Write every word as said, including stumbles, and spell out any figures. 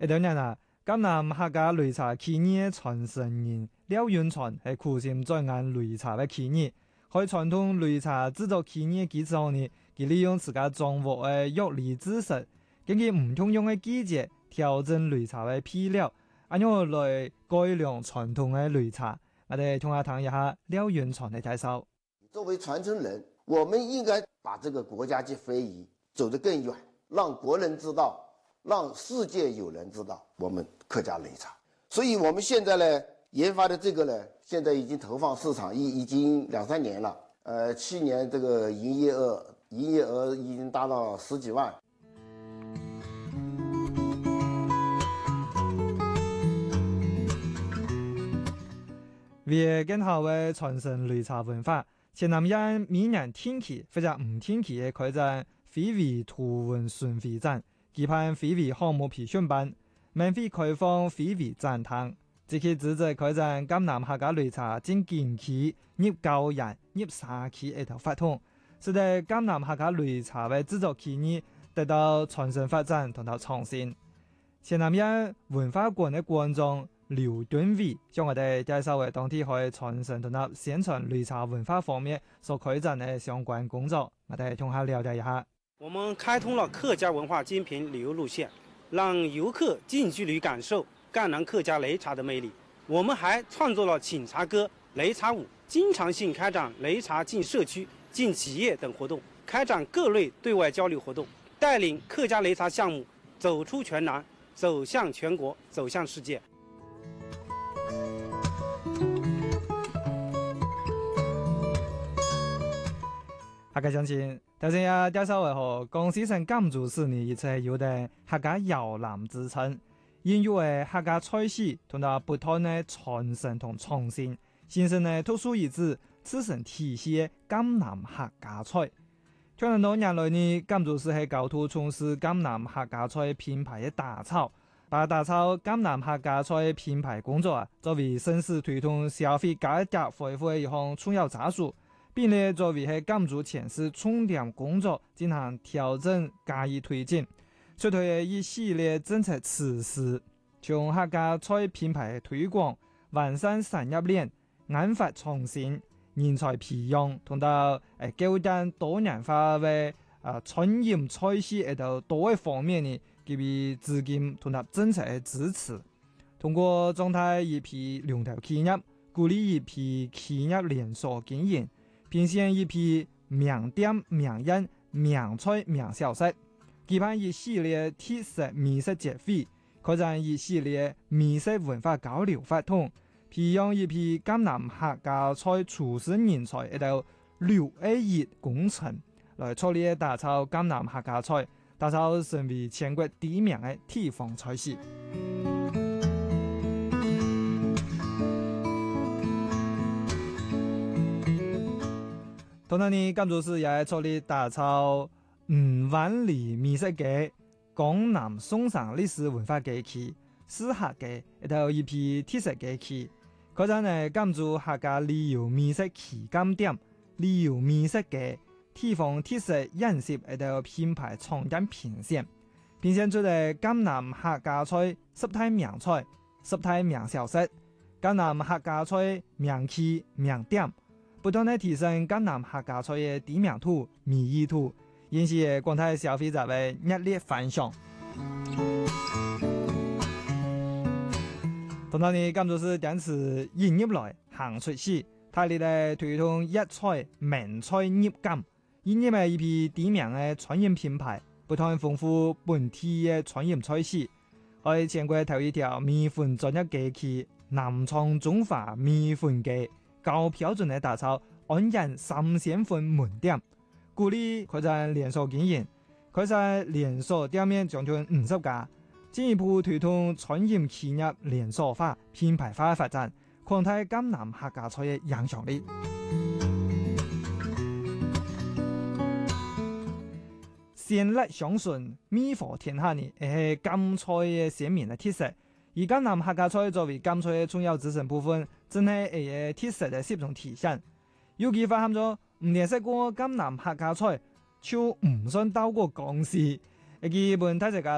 一當然啦，江南客家擂茶企業傳承人廖永傳係苦心在研擂茶嘅企業，喺傳統擂茶製作企業基礎上呢，佢利用自家掌握嘅藥理知識，根據唔同樣嘅季節調整擂茶嘅配料，咁樣來改良傳統嘅擂茶。我哋同下談一下廖永傳嘅介紹。 作為傳承人，我們應該把這個國家級非遺走得更遠，讓國人知道，讓世界有人知道我們客家擂茶。所以我們現在呢研發的這個呢，現在已經投放市場已已經兩三年了，呃，去年這個營業額營業額已經達到十幾萬。 為更好嘅傳承擂茶文化，前南因每年天氣或者唔天氣嘅開展非遺圖文巡迴展，舉辦非遺項目培訓班，免費開放非遺展堂，即係旨在開展江南客家擂茶經近期入教人入社區一條發通，使得江南客家擂茶嘅製作企業得到傳承發展同到創新。前南因文化館嘅館長劉敦偉將我哋介紹嘅當地可以傳承同埋宣傳擂茶文化方面所開展嘅相關工作，我哋同下了解一下。 我們開通了客家文化精品旅遊路線，讓遊客近距離感受贛南客家擂茶的魅力。我們還創作了請茶歌、擂茶舞，經常性開展擂茶進社區、進企業等活動，開展各類對外交流活動，帶領客家擂茶項目走出全南，走向全國，走向世界。 客家鄉親，頭先也介紹為何江西省贛州市呢一切有的客家搖籃之稱，應用嘅客家菜式同埋不斷嘅傳承同創新，形成呢獨樹一幟、自成體系嘅贛南客家菜。長多年來呢，贛州市係高度重視贛南客家菜品牌嘅打造，把打造贛南客家菜品牌工作啊，作為省市推動消費改革恢復嘅一項重要紮實。並咧作為係贛州前市重點工作進行調整加以推進，出台一系列政策措施，從客家菜品牌推廣、完善產業鏈、研發創新、人才培養，同到誒構建多元化嘅啊傳統菜式喺度多個方面呢，給予資金同埋政策嘅支持，通過狀態一批龍頭企業，鼓勵一批企業連鎖經營。編選一批名店、名人、名菜、名小食，舉辦一系列特色美食節會，開展一系列美食文化交流活動，培養一批贛南客家菜廚師人才，一道六 A 熱工程，來助力打造贛南客家菜，打造成為全國第一名嘅地方菜系。同樣呢，贛州市也係助力打造五萬里美食街、江南宋城歷史文化街區、市客街一道一批特色街區，開展呢贛州客家旅遊美食旗艦店、旅遊美食街、地方特色飲食一道品牌創建評選，評選出嚟贛南客家菜十大名菜、十大名小食、贛南客家菜名區名店。不斷地提升贛南客家菜嘅知名度、美譽度，引起廣大消費者嘅熱烈反響。同時呢，贛州市因此引入來行出市，大力地推動粵菜、閩菜入贛，引入嘅一批知名嘅傳統品牌，不斷豐富本地嘅傳統菜式。喺全國頭一條米粉專業街區南昌中華米粉街。高標準的打造安仁三鮮粉門店，鼓勵開展連鎖經營，開展連鎖店面將近五十家，進一步推動傳統企業連鎖化、品牌化發展，擴大贛南客家菜的影響力。鮮辣香醇、美火天下呢，係贛菜嘅鮮明的特色。而贛南客家菜作為贛菜嘅重要組成部分，真係誒特色嘅十種體現。有機發現咗唔認識過贛南客家菜，就唔信到過江西。基本睇食嘅